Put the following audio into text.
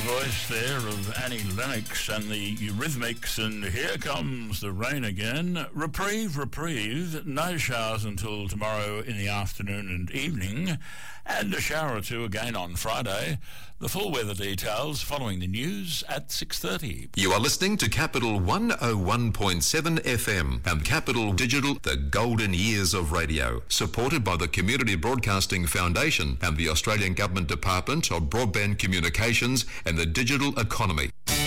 voice there of Annie Lennox and the Eurythmics, and Here Comes the Rain Again. Reprieve, no showers until tomorrow in the afternoon and evening, and a shower or two again on Friday. The full weather details following the news at 6:30. You are listening to Capital 101.7 FM and Capital Digital, the golden years of radio, supported by the Community Broadcasting Foundation and the Australian Government Department of Broadband Communications and the Digital Economy.